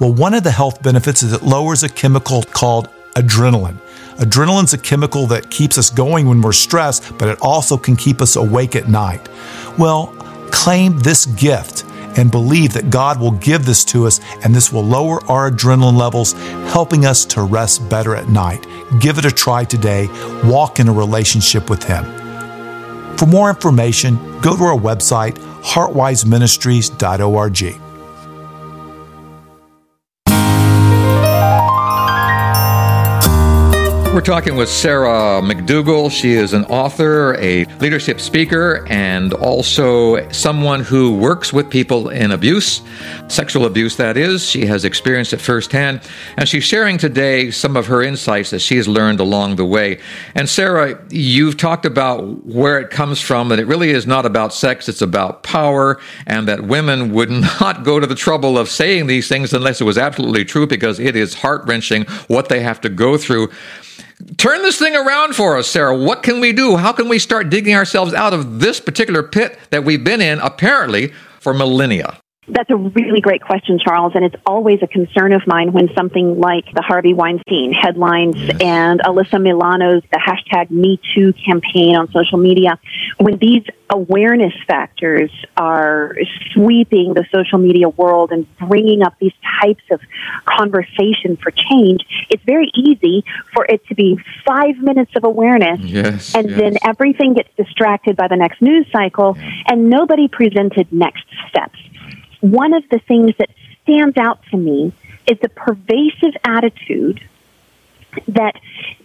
Well, one of the health benefits is it lowers a chemical called adrenaline. Adrenaline's a chemical that keeps us going when we're stressed, but it also can keep us awake at night. Well, claim this gift and believe that God will give this to us, and this will lower our adrenaline levels, helping us to rest better at night. Give it a try today. Walk in a relationship with Him. For more information, go to our website, heartwiseministries.org. We're talking with Sarah McDougall. She is an author, a leadership speaker, and also someone who works with people in abuse, sexual abuse, that is. She has experienced it firsthand, and she's sharing today some of her insights that she has learned along the way. And Sarah, you've talked about where it comes from, that it really is not about sex, it's about power, and that women would not go to the trouble of saying these things unless it was absolutely true, because it is heart-wrenching what they have to go through. Turn this thing around for us, Sarah. What can we do? How can we start digging ourselves out of this particular pit that we've been in, apparently, for millennia? That's a really great question, Charles, and it's always a concern of mine when something like the Harvey Weinstein headlines and Alyssa Milano's the hashtag #MeToo campaign on social media, when these awareness factors are sweeping the social media world and bringing up these types of conversation for change, it's very easy for it to be 5 minutes of awareness, then everything gets distracted by the next news cycle, and nobody presented next steps. One of the things that stands out to me is the pervasive attitude that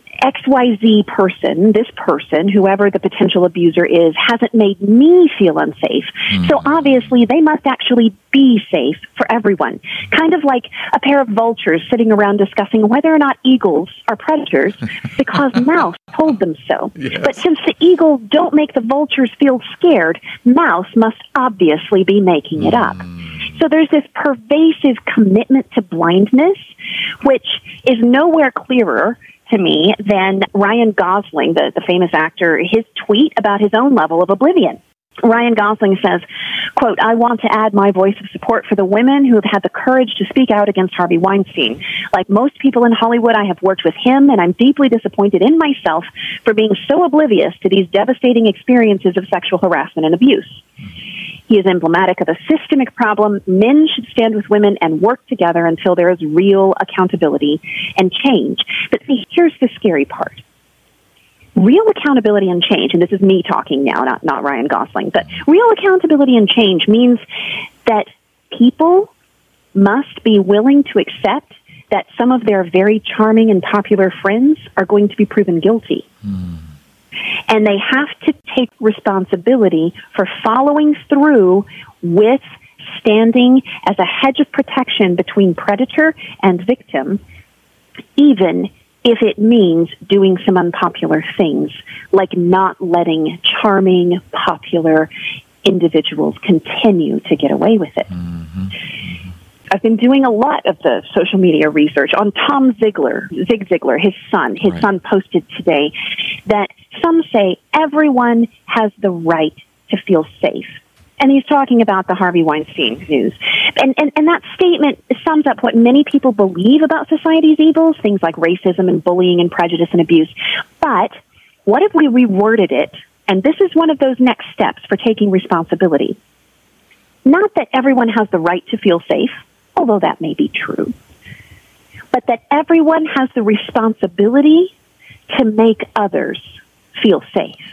XYZ person, this person, whoever the potential abuser is, hasn't made me feel unsafe. So obviously they must actually be safe for everyone. Kind of like a pair of vultures sitting around discussing whether or not eagles are predators because Mouse told them so. But since the eagles don't make the vultures feel scared, Mouse must obviously be making it up. So there's this pervasive commitment to blindness, which is nowhere clearer to me than Ryan Gosling, the famous actor, his tweet about his own level of oblivion. Ryan Gosling says, quote, "I want to add my voice of support for the women who have had the courage to speak out against Harvey Weinstein. Like most people in Hollywood, I have worked with him, and I'm deeply disappointed in myself for being so oblivious to these devastating experiences of sexual harassment and abuse. He is emblematic of a systemic problem. Men should stand with women and work together until there is real accountability and change." But see, here's the scary part. Real accountability and change, and this is me talking now, not Ryan Gosling, but real accountability and change means that people must be willing to accept that some of their very charming and popular friends are going to be proven guilty. And they have to take responsibility for following through with standing as a hedge of protection between predator and victim, even if it means doing some unpopular things, like not letting charming, popular individuals continue to get away with it. I've been doing a lot of the social media research on Tom Zig Ziglar, his son. His son posted today that some say everyone has the right to feel safe. And he's talking about the Harvey Weinstein news. And that statement sums up what many people believe about society's evils, things like racism and bullying and prejudice and abuse. But what if we reworded it? And this is one of those next steps for taking responsibility. Not that everyone has the right to feel safe, although that may be true, but that everyone has the responsibility to make others feel safe.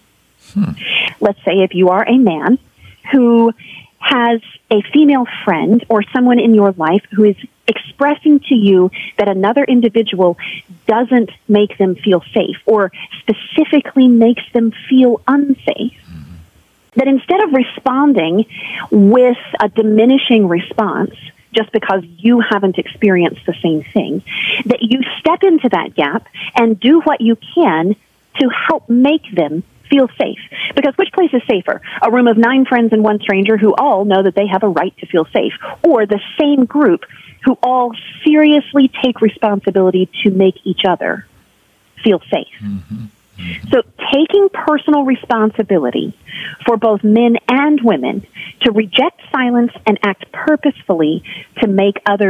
Let's say if you are a man who has a female friend or someone in your life who is expressing to you that another individual doesn't make them feel safe or specifically makes them feel unsafe, that instead of responding with a diminishing response just because you haven't experienced the same thing, that you step into that gap and do what you can to help make them feel safe. Because which place is safer? A room of 9 friends and 1 stranger who all know that they have a right to feel safe, or the same group who all seriously take responsibility to make each other feel safe? So taking personal responsibility for both men and women to reject silence and act purposefully to make others